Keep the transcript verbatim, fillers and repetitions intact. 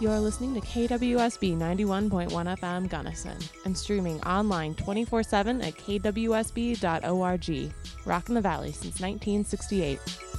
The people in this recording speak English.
You're listening to K W S B ninety-one point one F M Gunnison and streaming online twenty-four seven at k w s b dot org. Rockin' the Valley since nineteen sixty-eight.